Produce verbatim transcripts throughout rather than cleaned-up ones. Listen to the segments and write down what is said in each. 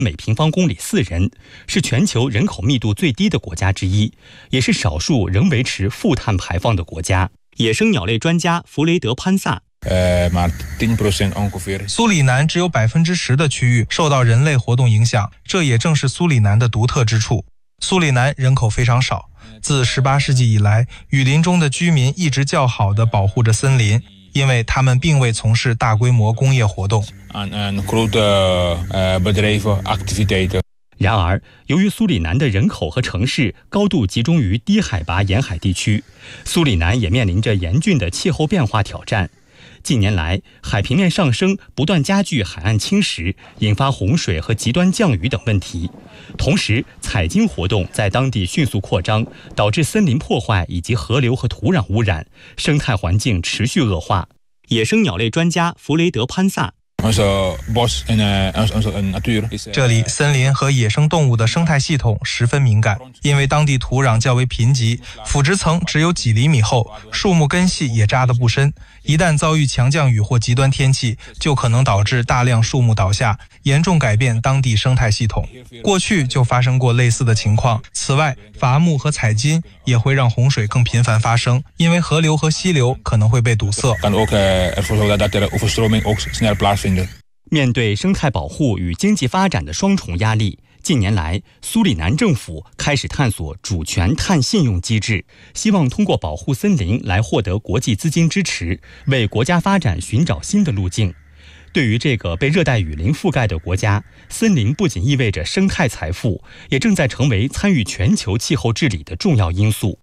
每平方公里四人，是全球人口密度最低的国家之一，也是少数仍维持负碳排放的国家。野生鸟类专家弗雷德潘萨。 苏里南只有百分之十的区域受到人类活动影响，这也正是苏里南的独特之处。苏里南人口非常少，自十八世纪以来，雨林中的居民一直较好地保护着森林，因为他们并未从事大规模工业活动。 然而，由于苏里南的人口和城市高度集中于低海拔沿海地区，苏里南也面临着严峻的气候变化挑战。近年来，海平面上升不断加剧海岸侵蚀，引发洪水和极端降雨等问题。同时，采金活动在当地迅速扩张，导致森林破坏以及河流和土壤污染，生态环境持续恶化。野生鸟类专家弗雷德潘萨。 这里森林和野生动物的生态系统十分敏感，因为当地土壤较为贫瘠，腐殖层只有几厘米厚，树木根系也扎得不深，一旦遭遇强降雨或极端天气，就可能导致大量树木倒下，严重改变当地生态系统。过去就发生过类似的情况。此外，伐木和采金也会让洪水更频繁发生，因为河流和溪流可能会被堵塞。 面对生态保护与经济发展的双重压力，近年来苏里南政府开始探索主权碳信用机制，希望通过保护森林来获得国际资金支持，为国家发展寻找新的路径。对于这个被热带雨林覆盖的国家，森林不仅意味着生态财富，也正在成为参与全球气候治理的重要因素。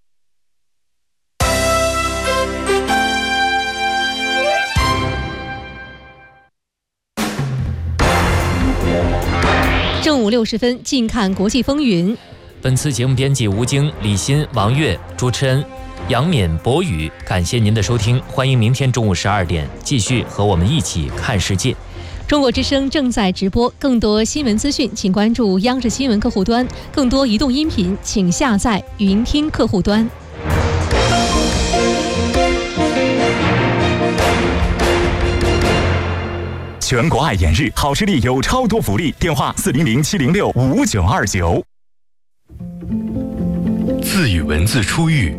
正午六十分，近看国际风云。 本次节目编辑吴京、李欣、王悦，主持人杨敏、博宇。感谢您的收听，欢迎明天中午十二点继续和我们一起看世界。 中国之声正在直播，更多新闻资讯，请关注央视新闻客户端；更多移动音频，请下载云听客户端。 全国爱眼日，好视力有超多福利，电话四零零七零六五九二九。 字与文字初遇，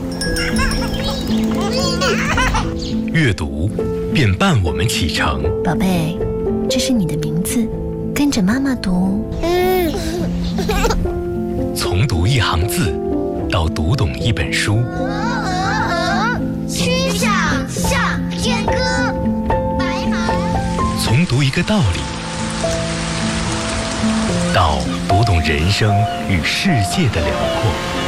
阅读便伴我们启程。 宝贝，这是你的名字，跟着妈妈读。 从读一行字，到读懂一本书。 曲项向天歌。 从读一个道理，到读懂人生与世界的辽阔。